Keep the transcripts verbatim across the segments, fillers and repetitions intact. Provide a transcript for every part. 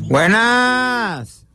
Buenas.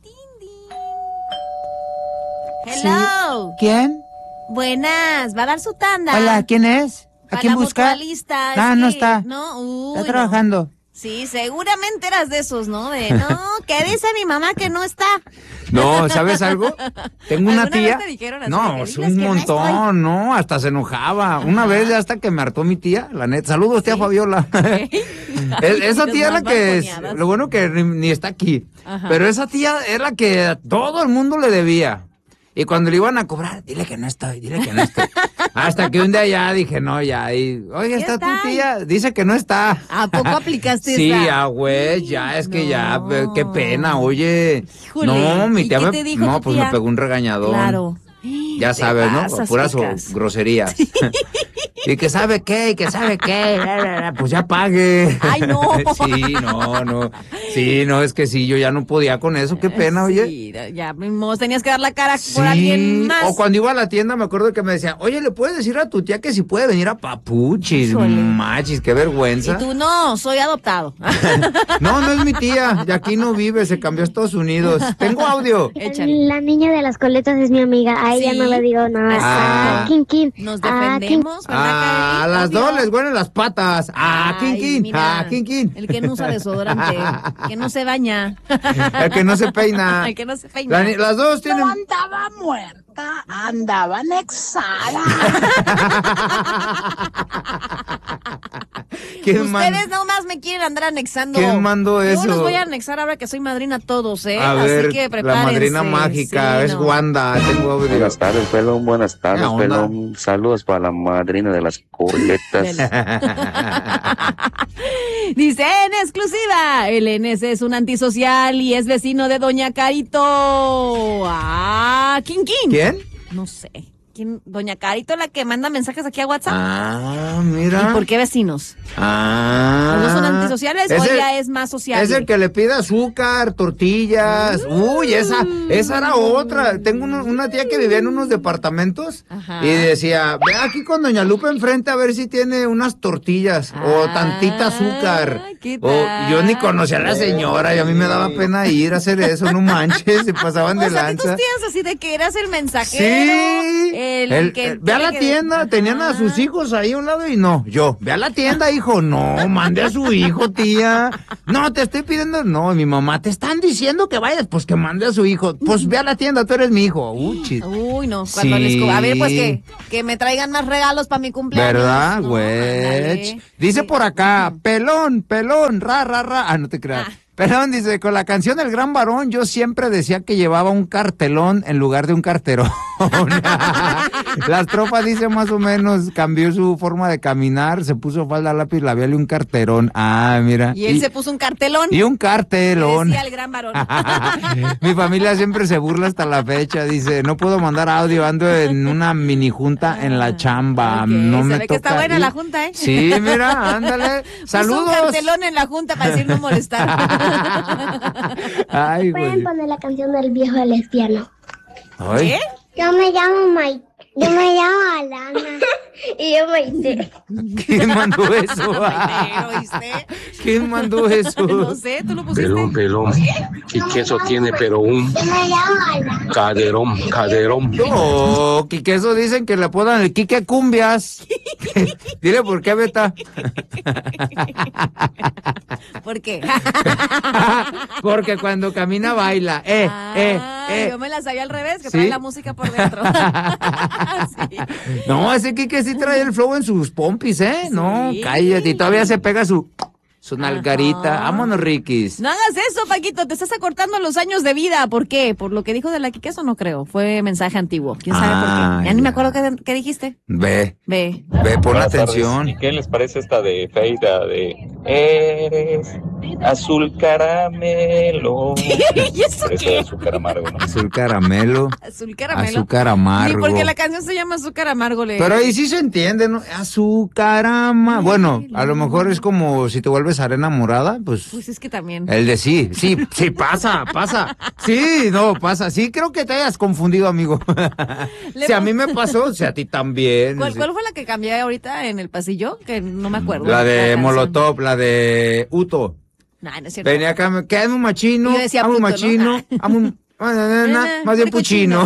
Hello. Sí. ¿Quién? Buenas, va a dar su tanda. Hola, ¿quién es? ¿A quién busca? Ah, no está. No, uy, está trabajando. No. Sí, seguramente eras de esos, ¿no? De, no, ¿qué dice mi mamá que no está? No, ¿sabes algo? Tengo una tía. Vez te dijeron así no, que es un que montón, no, no, hasta se enojaba. Ajá. Una vez hasta que me hartó mi tía, la neta. Saludos, tía ¿sí? Fabiola. Okay. es, esa tía es la que es, lo bueno que ni, ni está aquí. Ajá. Pero esa tía es la que a todo el mundo le debía. Y cuando le iban a cobrar, dile que no estoy, dile que no estoy. Hasta que un día ya dije, no, ya. Y, oye, ¿está tu tía? Dice que no está. ¿A poco aplicaste sí, esa? Sí, ah, güey, ya, es no. que ya, qué pena, oye. Híjole. No, mi tía me, dijo no, pues tía? me pegó un regañadón. Claro. Ya sabes, pasas, ¿no? Puras groserías. Sí. Y que sabe qué, y que sabe qué, pues ya pague. Ay, no. Sí, no, no. Sí, no, es que sí, yo ya no podía con eso, qué pena, sí, oye. Ya mismo tenías que dar la cara sí. por alguien más. O cuando iba a la tienda me acuerdo que me decía, oye, ¿le puedes decir a tu tía que si puede venir a Papuchis? Machis, qué vergüenza. Y tú, no, soy adoptado. No, no es mi tía, de aquí no vive, se cambió a Estados Unidos. Tengo audio. Échale. La niña de las coletas es mi amiga, a ella sí. no le digo nada. Ah. Ah, Kin Kin. Nos defendemos, ah, ¿verdad? A las dos les huelen las patas. Ah, Kin Kin. Ah, Kin Kin. El que no usa desodorante, que no se baña. El que no se peina. El que no se peina. La, las dos tienen. No andaba muerta, andaba anexada. Ustedes man... nomás me quieren andar anexando. ¿Quién mandó eso? Yo los voy a anexar ahora que soy madrina a todos, ¿eh? A Así ver, que prepárense. La madrina mágica, sí, es no. Wanda. Tengo buenas tardes, pelón, buenas tardes, pelón. Saludos para la madrina de las coletas. Dice en exclusiva, el N S es un antisocial y es vecino de Doña Carito. Ah, ¿quién, quién? ¿Quién? No sé. ¿Quién? Doña Carito, la que manda mensajes aquí a WhatsApp. Ah, mira. ¿Y por qué vecinos? Ah. ¿No son antisociales o el, ella es más social? Es el que le pide azúcar, tortillas. Mm. Uy, esa, esa era otra. Tengo uno, una tía que vivía en unos departamentos. Ajá. Y decía, ve aquí con Doña Lupe enfrente a ver si tiene unas tortillas ah, o tantita azúcar. ¿Qué tal? O, yo ni conocía a la señora y a mí me daba pena ir a hacer eso, no manches, se pasaban de o sea, lanza. ¿tus tías así de que eras el mensajero? Sí. El, el, que, el, ve a la que, tienda, ajá. Tenían a sus hijos ahí a un lado y no, yo, ve a la tienda, hijo, no, mande a su hijo, tía. No, te estoy pidiendo, no, mi mamá, te están diciendo que vayas, pues que mande a su hijo, pues ve a la tienda, tú eres mi hijo. Uy, chis. Uy, no, cuando sí. les, a ver, pues que, que me traigan más regalos para mi cumpleaños. ¿Verdad, güey? No, dice sí. por acá, pelón, pelón, ra, ra, ra, ah, no te creas. Ah. Pelón dice, con la canción del Gran Varón, yo siempre decía que llevaba un cartelón en lugar de un carterón. Las tropas, dice, más o menos, cambió su forma de caminar, se puso falda, lápiz labial y un carterón. Ah, mira. Y él y, se puso un cartelón. Y un cartelón. Decía el Gran Varón. Mi familia siempre se burla hasta la fecha, dice, no puedo mandar audio, ando en una mini junta en la chamba. Okay. No se me ve toca que está buena ir. la junta, ¿eh? Sí, mira, ándale. Saludos. Puso un cartelón en la junta para decir no molestar. Ay, pueden poner la canción del viejo lesbiano. ¿Qué? Yo me llamo Mike. Yo me llamo Alana. Y yo me hice. ¿Quién mandó eso? ¿Lo oíste? ¿Quién mandó eso? No sé, tú lo pusiste. Pelón, pelón. ¿Qué queso tiene? Pero un caderón, caderón. No, Quiqueso dicen que le apodan el Quique Cumbias. Dile por qué, Beta. ¿Por qué? Porque cuando camina baila. Eh, ah, eh, eh. Yo me la sabía al revés, que ¿sí? trae la música por dentro. Sí. No, ese Quique sí trae el flow en sus pompis, ¿eh? Sí. No, cállate. Y todavía se pega su... Su nalgarita. Ajá. Vámonos, Riquis. No hagas eso, Paquito. Te estás acortando los años de vida. ¿Por qué? ¿Por lo que dijo de la Quiqueso? No creo. Fue mensaje antiguo. ¿Quién sabe ah, por qué? Ya, ya ni me acuerdo qué, qué dijiste. Ve. Ve. Ve, pon Buenas atención. Tardes. ¿Y qué les parece esta de Feida de Eres azul caramelo? ¿Y eso qué? qué? Azúcar amargo, ¿no? Azul caramelo. Azul caramelo. Azúcar amargo. Ni porque la canción se llama Azúcar amargo. Le... Pero ahí sí se entiende, ¿no? Azúcar amargo. Bueno, a lo mejor es como si te vuelves arena morada, pues... Pues es que también. El de sí, sí, sí, pasa, pasa. Sí, no, pasa. Sí, creo que te hayas confundido, amigo. Si a mí me pasó, si a ti también. ¿Cuál, sí. ¿Cuál fue la que cambié ahorita en el pasillo? Que no me acuerdo. La de la Molotov, la de Uto. No, no es cierto. Venía acá, ¿qué es un machino? Y yo decía amo un puto, machino, ¿no? amo un... Más bien puchino.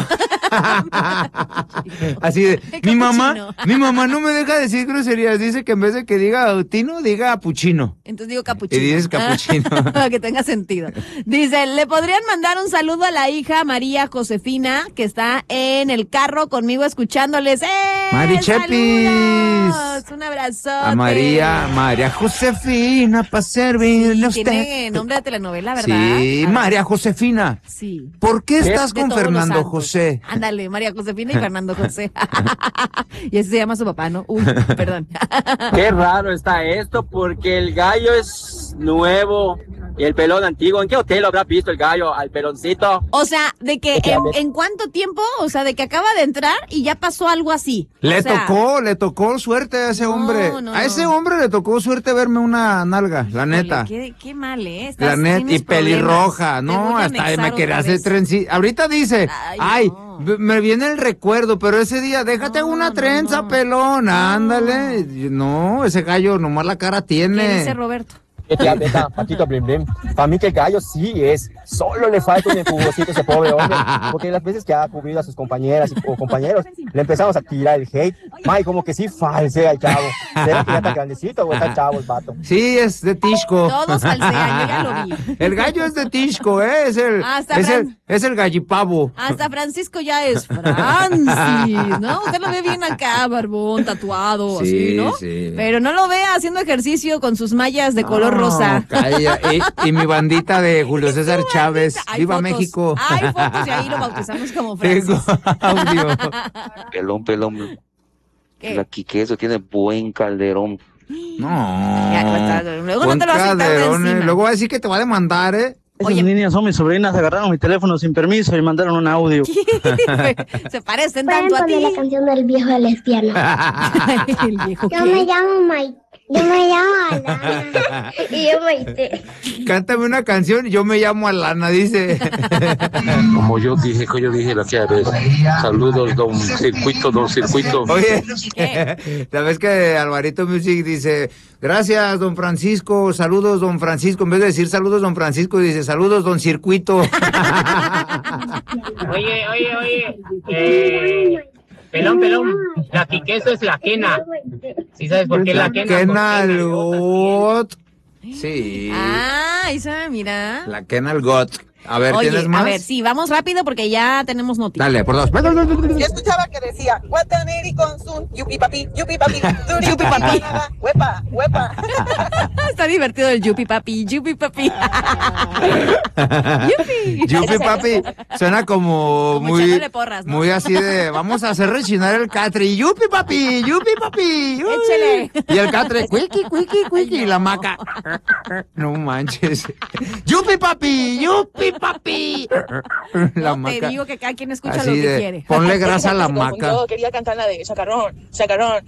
Así de, mi mamá, mi mamá no me deja decir groserías, dice que en vez de que diga tino, diga puchino. Entonces digo capuchino. Y dices capuchino. Para que tenga sentido. Dice, ¿le podrían mandar un saludo a la hija María Josefina, que está en el carro conmigo escuchándoles? ¡Eh! Mari Chepis. Un abrazo. A María, María Josefina, para servirle a Sí, usted. tiene nombre de telenovela, ¿verdad? Sí, A ver. María Josefina. Sí. ¿Por qué estás De con todos los Fernando santos. José? Ándale, María Josefina y Fernando José. Y así se llama su papá, ¿no? Uy, perdón. Qué raro está esto, porque el gallo es nuevo y el pelón antiguo. ¿En qué hotel lo habrá visto el gallo al peloncito? O sea, de que en, en cuánto tiempo, o sea, de que acaba de entrar y ya pasó algo así. Le O sea, tocó, le tocó suerte a ese No, hombre. no, a ese no. hombre le tocó suerte verme una nalga, la neta. Qué, qué mal, ¿eh? Estás- La neta, y tienes problemas. pelirroja, Te no, voy a hasta anexar me otra quería hacer vez. trencita. Ahorita dice, Ay, ay, no. v- me viene el recuerdo, pero ese día, déjate No, una no, trenza, no. pelón, ándale. No, ese gallo nomás la cara ¿Qué tiene. dice Roberto? ¿Qué tía neta, Paquito Blim Blim? Para mí que el gallo sí es. Solo le falta un empujocito a ese pobre hombre. Porque las veces que ha cubrido a sus compañeras y- o compañeros, le empezamos a tirar el hate. May, como que sí falsea el chavo. ¿Será que ya está grandecito o está chavo el vato? Sí, es de Tishko. Todos falsean, yo ya lo vi. El gallo es de Tishko, ¿eh? Es el, Hasta es Fran- el, es el gallipavo. Hasta Francisco ya es Francis, ¿no? Usted lo ve bien acá, barbón, tatuado, Sí, así, ¿no? sí. Pero no lo ve haciendo ejercicio con sus mallas de color No, rosa. calla. Y, y mi bandita de Julio César Chávez. Hay ¡Viva fotos, México! Hay fotos y ahí lo bautizamos como Francis. Tengo audio. Pelón, pelón. ¿Qué? La Quiqueso tiene buen calderón. No. Ya, pues, luego no Buen te lo vas a quitar de calderón, eh. encima. Luego va a decir que te va a demandar, ¿eh? Esas Oye. niñas son mis sobrinas, agarraron mi teléfono sin permiso y mandaron un audio. Se parecen Pueden tanto a poner ti. la canción del viejo lesbiano. El viejo Yo me que. llamo Mike. Yo me llamo Alana. Y yo Maite. Cántame una canción y yo me llamo Alana, dice. Como yo dije, que yo dije la que vez. Saludos, don Circuito, don Circuito. Oye, ¿Qué? ¿sabes que Alvarito Music dice, gracias, don Francisco, saludos, don Francisco? En vez de decir saludos, don Francisco, dice, saludos, don Circuito. Oye, oye, oye. Eh, pelón, pelón. La Quiqueso es la quena. ¿Sí sabes por qué la quena? Porque Kenalgot. Sí. Ah, ahí se ve, mira. La Kenalgot. A ver, Oye, ¿tienes más? a ver, sí, vamos rápido porque ya tenemos noticias. Dale, por dos. Yo escuchaba que decía, Guataneri con sun, yupi papi, yupi papi, yupi papi, huepa, huepa. Está divertido el yupi papi, yupi papi. Yupi. Yupi papi, suena como, Como muy, echándole porras, ¿no? muy así de, vamos a hacer rechinar el catre. Yupi papi, yupi papi. uy. Échele. Y el catre, cuiqui, cuiqui, cuiqui, y la maca. No manches. Yupi papi, yupi papi. La No, maca. te digo que cada quien escucha Así lo que de, quiere. ponle grasa a la Se maca. confundió, quería cantar la de chacarrón, chacarrón.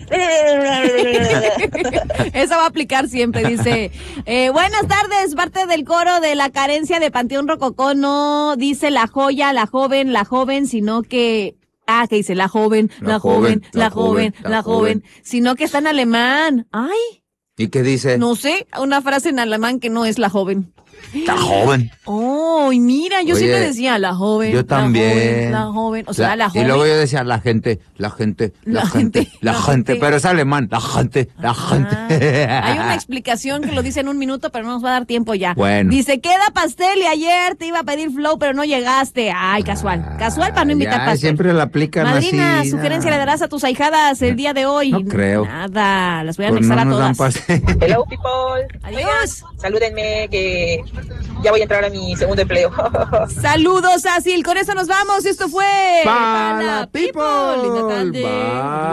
Esa va a aplicar siempre, dice. Eh, buenas tardes, parte del coro de la carencia de Panteón Rococó, no dice la joya, la joven, la joven, sino que... Ah, que dice la joven, la, La joven, joven, la la joven, joven, la la joven, joven. sino que está en alemán. Ay, ¿Y qué dice? no sé, una frase en alemán que no es la joven. Está joven. Oh, y mira, yo Oye, siempre decía la joven. Yo también. La joven, la joven. O sea, la, joven. Y luego yo decía la gente, la gente, la, La gente, gente, la la gente, gente. pero es alemán, la gente, la gente. Ah, hay una explicación que lo dice en un minuto, pero no nos va a dar tiempo ya. Bueno. Dice, queda pastel y ayer te iba a pedir flow, pero no llegaste. Ay, casual. Casual para no invitar Ya, pastel. siempre la aplican Madrina, así. sugerencia nah. le darás a tus ahijadas el día de hoy. No creo. Nada, las voy a Pues anexar no a nos dan todas. pastel. Hello, people. Adiós. Salúdenme que ya voy a entrar a mi segundo empleo. Saludos, Asil. Con eso nos vamos. Esto fue Pa' la Linda people. tarde. Bye.